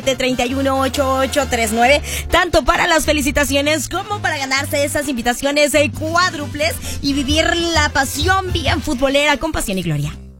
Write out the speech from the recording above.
731-8839, tanto para las felicitaciones como para ganarse esas invitaciones cuádruples y vivir la pasión bien futbolera con Pasión y Gloria.